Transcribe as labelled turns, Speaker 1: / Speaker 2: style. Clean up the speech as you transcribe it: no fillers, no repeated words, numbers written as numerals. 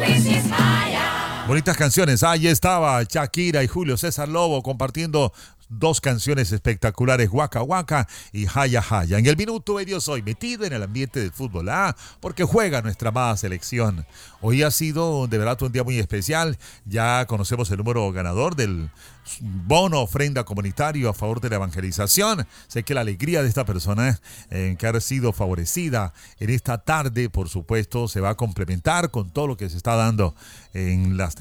Speaker 1: Bonitas canciones. Ahí estaba Shakira y Julio César Lobo compartiendo dos canciones espectaculares, Waka Waka y Haya Haya. En el minuto medio soy metido en el ambiente del fútbol, porque juega nuestra amada selección. Hoy ha sido de verdad un día muy especial. Ya conocemos el número ganador del bono ofrenda comunitario a favor de la evangelización. Sé que la alegría de esta persona que ha sido favorecida en esta tarde, por supuesto, se va a complementar con todo lo que se está dando en las